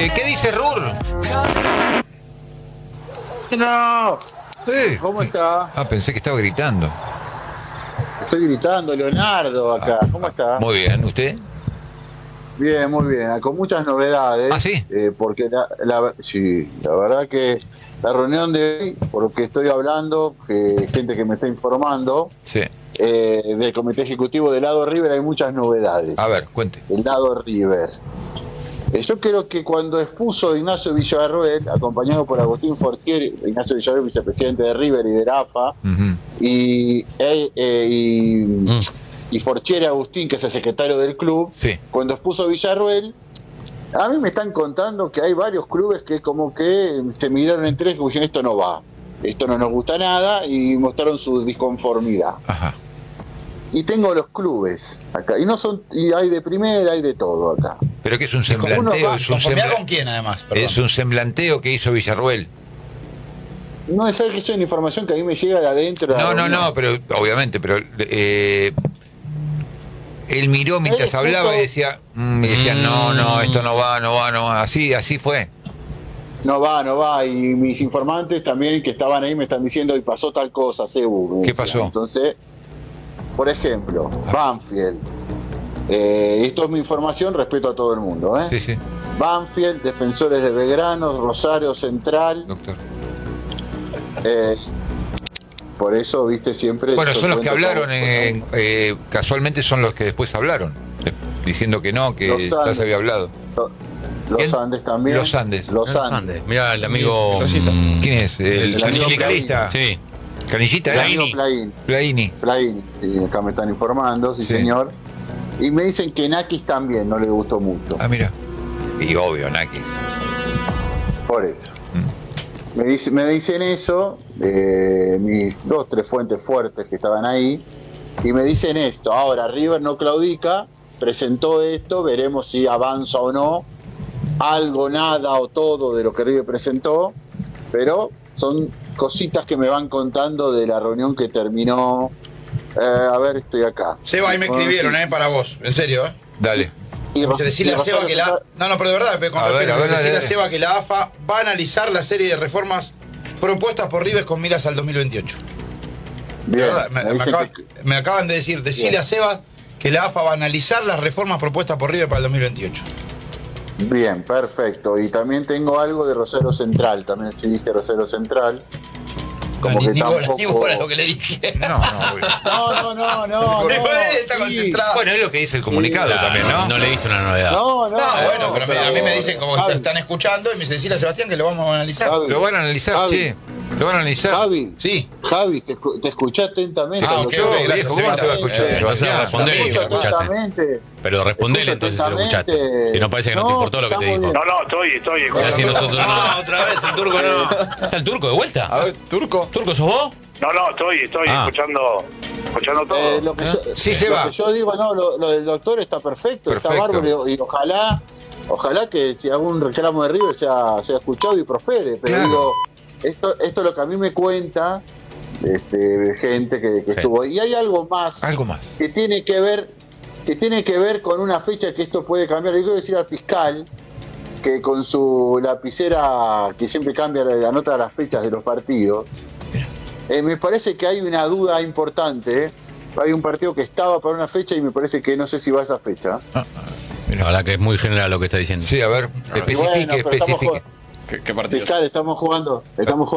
¿Qué dice Rur? No. Sí. ¿Cómo está? Ah, pensé que estaba gritando. Estoy gritando, Leonardo, acá. ¿Cómo está? Muy bien, ¿usted? Bien, muy bien. Con muchas novedades. ¿Ah, sí? Porque sí, la verdad que la reunión de hoy, por lo que estoy hablando, gente que me está informando, Sí. del comité ejecutivo del lado River hay muchas novedades. A ver, cuente. El lado River. Yo creo que cuando expuso Ignacio Villarroel, acompañado por Agustín Fortieri, Ignacio Villarroel, vicepresidente de River y de la AFA, y Fortieri Agustín, que es el secretario del club, sí. Cuando expuso Villarroel, a mí me están contando que hay varios clubes que como que se miraron entre ellos y dijeron esto no va, esto no nos gusta nada, y mostraron su disconformidad. Ajá. Y tengo los clubes acá, y hay de primera, hay de todo acá. ¿Pero qué es un semblanteo? ¿Con quién además? Perdón. Es un semblanteo que hizo Villarroel. No, es que es una información que a mí me llega de adentro. No, pero obviamente, pero él miró mientras hablaba y decía, no, esto no va, así fue. No va, y mis informantes también que estaban ahí me están diciendo, y pasó tal cosa, seguro. ¿Qué pasó? Entonces, por ejemplo, Banfield. Esto es mi información, respeto a todo el mundo. Sí, sí. Banfield, Defensores de Belgrano, Rosario Central. Doctor. Por eso, viste, siempre... Bueno, son los que hablaron, casualmente son los que después hablaron, diciendo que no, que ya se había hablado. Los Andes también. Los Andes. Mira, el amigo... ¿Quién es? El sindicalista. Sí. Canillita, Plaini, sí, acá me están informando, sí, señor. Y me dicen que Nakis también no le gustó mucho. Ah, mira. Y obvio, Nakis. Por eso. Me dicen eso, mis 2 o 3 fuentes fuertes que estaban ahí, y me dicen esto. Ahora, River no claudica, presentó esto, veremos si avanza o no. Algo, nada o todo de lo que River presentó, pero son cositas que me van contando de la reunión que terminó. A ver, estoy acá. Seba, ahí me escribieron, para vos, en serio, Dale. Decirle a Seba que la... No, pero de verdad, decirle a Seba que la AFA va a analizar la serie de reformas propuestas por River con miras al 2028. Bien, de verdad, me acaban de decir, decirle a Seba que la AFA va a analizar las reformas propuestas por River para el 2028. Bien, perfecto. Y también tengo algo de Rosario Central, también te dije Rosario Central. Como que tampoco... Ni bola lo que le dije. No. Está concentrado. Bueno, es lo que dice el comunicado también, ¿no? No le diste una novedad. Bueno, pero a mí me dicen como que están escuchando y me dicen, decirle a Sebastián que lo vamos a analizar. Javi, lo van a analizar, che. Lo van a analizar. Javi, sí. Javi, te escuché atentamente. Ok, gracias. ¿Cómo te va a escuchar? Vas a responder si lo escuchaste. Pero respondele entonces si lo escuchaste. Si no parece que no te importó lo que te dijo. No, estoy. Si nosotros otra vez el turco no. ¿Está el turco de vuelta? A ver, turco. ¿Turco sos vos? No, estoy escuchando todo. Lo que sí, se va. Lo que yo digo, lo del doctor está perfecto, está bárbaro, y ojalá que si algún reclamo de River sea escuchado y prospere, pero digo, esto es lo que a mí me cuenta gente que estuvo. Y hay algo más que tiene que ver con una fecha que esto puede cambiar. Yo quiero decir al fiscal que con su lapicera que siempre cambia la nota de las fechas de los partidos, me parece que hay una duda importante. Hay un partido que estaba para una fecha y me parece que no sé si va a esa fecha. La verdad que es muy general lo que está diciendo. Sí, a ver, especifique. ¿Qué partido? Fiscal, estamos jugando